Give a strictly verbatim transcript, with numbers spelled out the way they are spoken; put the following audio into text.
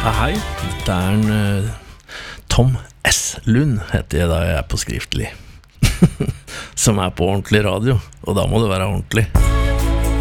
Ja, hei, dette er en uh, Tom S. Lund, heter jeg da jeg er på skriftlig, som er på ordentlig radio, og da må det være ordentlig.